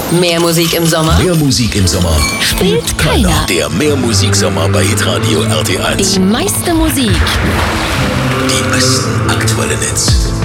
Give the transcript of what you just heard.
Mehr Musik im Sommer Mehr Musik im Sommer spielt keiner. Der Mehrmusiksommer bei Hitradio RT1. Die meiste Musik Die besten aktuellen Hits.